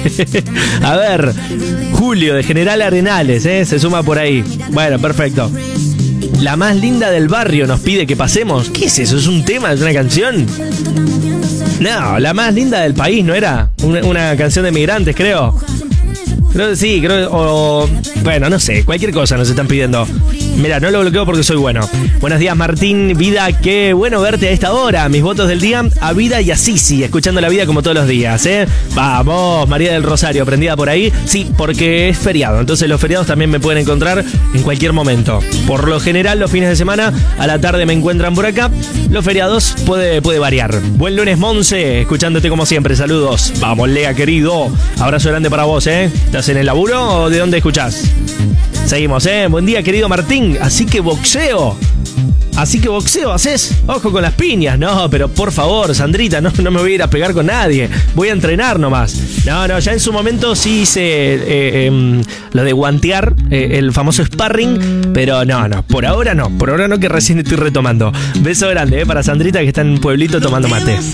A ver, Julio de General Arenales, se suma por ahí. Bueno, perfecto. La más linda del barrio nos pide que pasemos. ¿Qué es eso? ¿Es un tema? ¿Es una canción? No, la más linda del país, ¿no era? Una canción de migrantes, creo. Sí, bueno, no sé, cualquier cosa nos están pidiendo. Mira, no lo bloqueo porque soy bueno. Buenos días, Martín, Vida, qué bueno verte a esta hora. Mis votos del día a Vida y a Sisi, escuchando la vida como todos los días, Vamos, María del Rosario, prendida por ahí. Sí, porque es feriado, entonces los feriados también me pueden encontrar en cualquier momento. Por lo general, los fines de semana, a la tarde me encuentran por acá. Los feriados puede variar. Buen lunes, Monse, escuchándote como siempre, saludos. Vamos, Lea, querido. Abrazo grande para vos, ¿Estás en el laburo o de dónde escuchás? Seguimos, Buen día, querido Martín. Así que boxeo haces. Ojo con las piñas. No, pero por favor, Sandrita, no me voy a ir a pegar con nadie. Voy a entrenar nomás. No, ya en su momento sí hice lo de guantear, el famoso sparring. Pero no, por ahora no, que recién estoy retomando. Beso grande, para Sandrita que está en un pueblito tomando mate.